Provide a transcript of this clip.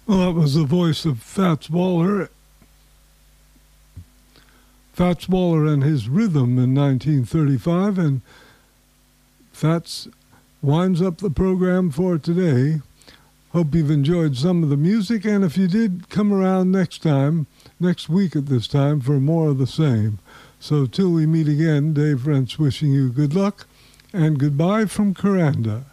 Well, that was the voice of Fats Waller. Fats Waller and his rhythm in 1935, and Fats winds up the program for today. Hope you've enjoyed some of the music, and if you did, come around next week at this time, for more of the same. So till we meet again, Dave Rentz wishing you good luck, and goodbye from Kuranda.